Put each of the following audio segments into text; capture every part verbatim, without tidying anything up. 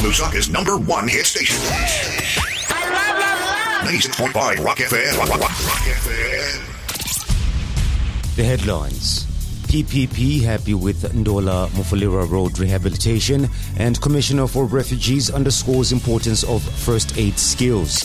Lusaka's number one hit station. I love, love, love. ninety-six point five Rock F M. Rock, Rock, Rock F M. The headlines. P P P happy with Ndola Mufulira Road rehabilitation, and Commissioner for Refugees underscores importance of first aid skills.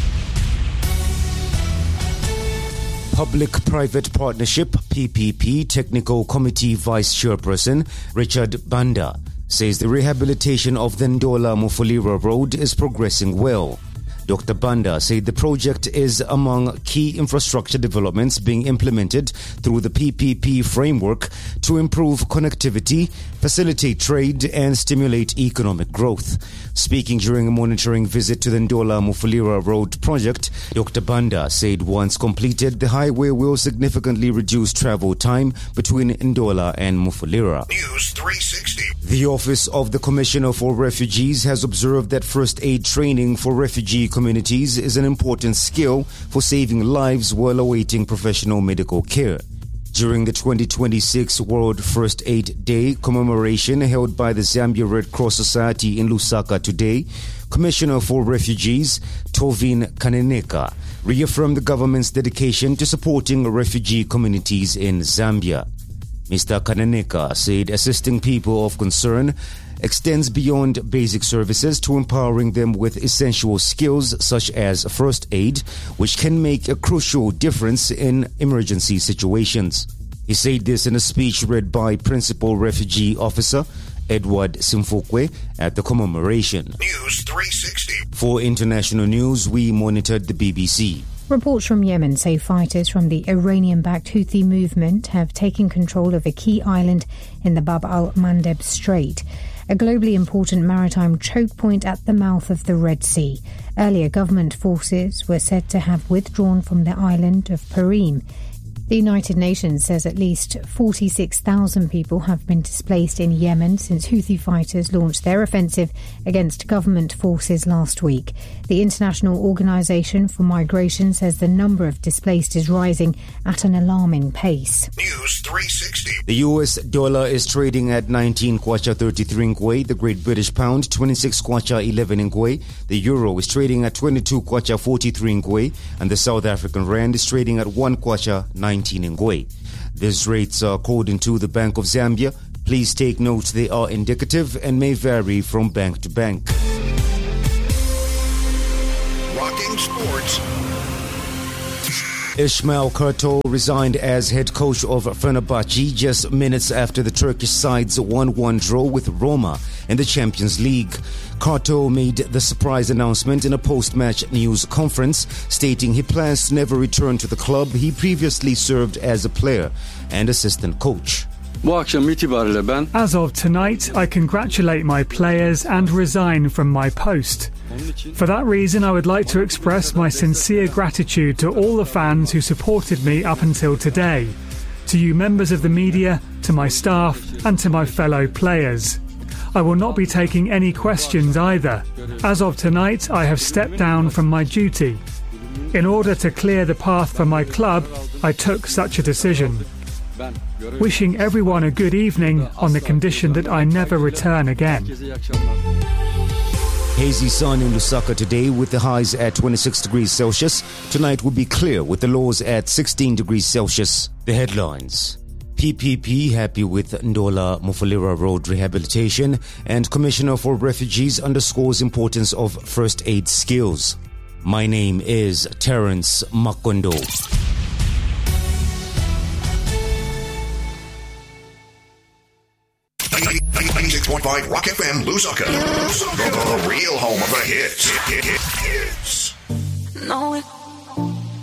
Public-Private Partnership P P P Technical Committee Vice Chairperson Richard Banda says the rehabilitation of the Ndola Mufulira Road is progressing well. Doctor Banda said the project is among key infrastructure developments being implemented through the P P P framework to improve connectivity, facilitate trade and stimulate economic growth. Speaking during a monitoring visit to the Ndola Mufulira Road project, Doctor Banda said once completed, the highway will significantly reduce travel time between Ndola and Mufulira. News three sixty. The Office of the Commissioner for Refugees has observed that first aid training for refugee communities is an important skill for saving lives while awaiting professional medical care. During the twenty twenty-six World First Aid Day commemoration held by the Zambia Red Cross Society in Lusaka today, Commissioner for Refugees Tovin Kaneneka reaffirmed the government's dedication to supporting refugee communities in Zambia. Mister Kaneneka said assisting people of concern extends beyond basic services to empowering them with essential skills such as first aid, which can make a crucial difference in emergency situations. He said this in a speech read by Principal Refugee Officer Edward Simfukwe at the commemoration. News three sixty. For international news, we monitored the B B C. Reports from Yemen say fighters from the Iranian-backed Houthi movement have taken control of a key island in the Bab al-Mandeb Strait, a globally important maritime choke point at the mouth of the Red Sea. Earlier, government forces were said to have withdrawn from the island of Perim. The United Nations says at least forty-six thousand people have been displaced in Yemen since Houthi fighters launched their offensive against government forces last week. The International Organization for Migration says the number of displaced is rising at an alarming pace. News three sixty. The U S dollar is trading at nineteen kwacha thirty-three ngwe, the Great British Pound twenty-six kwacha eleven ngwe, the Euro is trading at twenty-two kwacha forty-three ngwe, and the South African Rand is trading at one kwacha nineteen ngwe. These rates are according to the Bank of Zambia. Please take note they are indicative and may vary from bank to bank. Rocking sports. Ismail Kartal resigned as head coach of Fenerbahce just minutes after the Turkish side's one one draw with Roma in the Champions League. Kartal made the surprise announcement in a post-match news conference, stating he plans to never return to the club he previously served as a player and assistant coach. As of tonight, I congratulate my players and resign from my post. For that reason, I would like to express my sincere gratitude to all the fans who supported me up until today, to you members of the media, to my staff and to my fellow players. I will not be taking any questions either. As of tonight, I have stepped down from my duty. In order to clear the path for my club, I took such a decision. Wishing everyone a good evening on the condition that I never return again. Hazy sun in Lusaka today with the highs at twenty-six degrees Celsius. Tonight will be clear with the lows at sixteen degrees Celsius. The headlines. P P P happy with Ndola Mufulira Road rehabilitation, and Commissioner for Refugees underscores importance of first aid skills. My name is Terence Makondo. ninety-six point five Rock F M, Lusaka. The real home of the hits. Hits. No, it